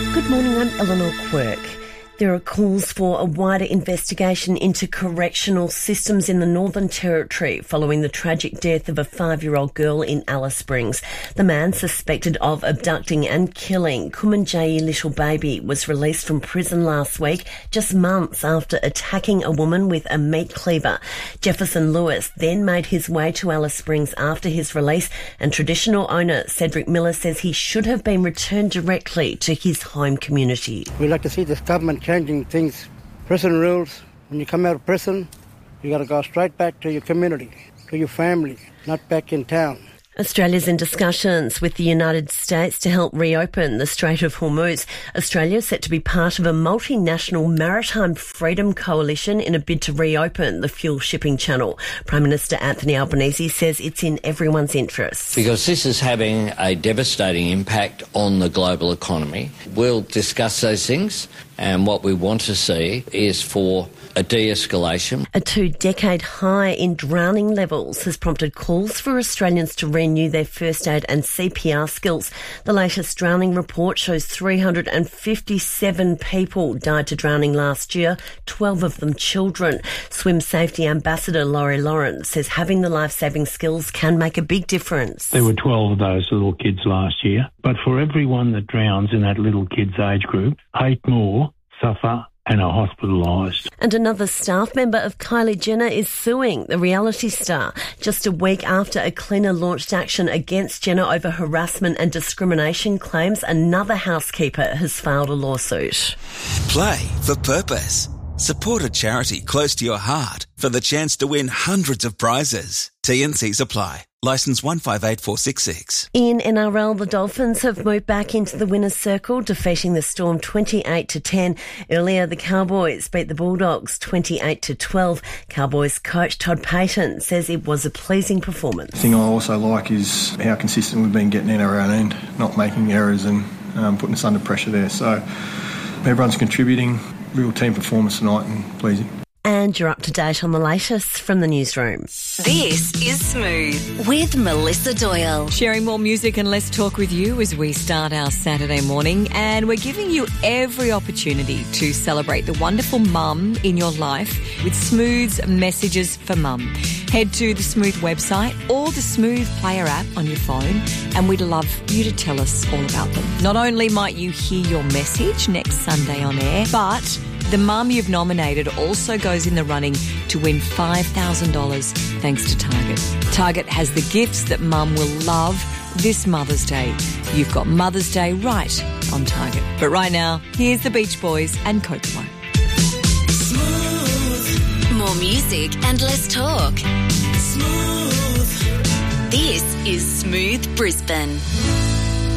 Good morning, I'm Eleanor Quirk. There are calls for a wider investigation into correctional systems in the Northern Territory following the tragic death of a 5-year-old girl in Alice Springs. The man suspected of abducting and killing Kumanjayi Little Baby was released from prison last week, just months after attacking a woman with a meat cleaver. Jefferson Lewis then made his way to Alice Springs after his release, and traditional owner Cedric Miller says he should have been returned directly to his home community. We'd like to see this government changing things. Prison rules, when you come out of prison, you got to go straight back to your community, to your family, not back in town. Australia's in discussions with the United States to help reopen the Strait of Hormuz. Australia is set to be part of a multinational maritime freedom coalition in a bid to reopen the fuel shipping channel. Prime Minister Anthony Albanese says it's in everyone's interest. Because this is having a devastating impact on the global economy. We'll discuss those things, and what we want to see is for a de-escalation. A 2-decade high in drowning levels has prompted calls for Australians to renew their first aid and CPR skills. The latest drowning report shows 357 people died to drowning last year, 12 of them children. Swim Safety Ambassador Laurie Lawrence says having the life-saving skills can make a big difference. There were 12 of those little kids last year, but for everyone that drowns in that little kid's age group, 8 more suffer and are hospitalised. And another staff member of Kylie Jenner is suing the reality star. Just a week after a cleaner launched action against Jenner over harassment and discrimination claims, another housekeeper has filed a lawsuit. Play for purpose. Support a charity close to your heart for the chance to win hundreds of prizes. T&Cs apply. Licence 158466. In NRL, the Dolphins have moved back into the winner's circle, defeating the Storm 28-10. Earlier, the Cowboys beat the Bulldogs 28-12. Cowboys coach Todd Payten says it was a pleasing performance. The thing I also like is how consistent we've been getting in our own end, not making errors and putting us under pressure there. So everyone's contributing. Real team performance tonight and pleasing. And you're up to date on the latest from the newsroom. This is Smooth with Melissa Doyle. Sharing more music and less talk with you as we start our Saturday morning, and we're giving you every opportunity to celebrate the wonderful mum in your life with Smooth's Messages for Mum. Head to the Smooth website or the Smooth Player app on your phone, and we'd love you to tell us all about them. Not only might you hear your message next Sunday on air, but the mum you've nominated also goes in the running to win $5,000 thanks to Target. Target has the gifts that mum will love this Mother's Day. You've got Mother's Day right on Target. But right now, here's the Beach Boys and Coco. Smooth. More music and less talk. Smooth. This is Smooth Brisbane.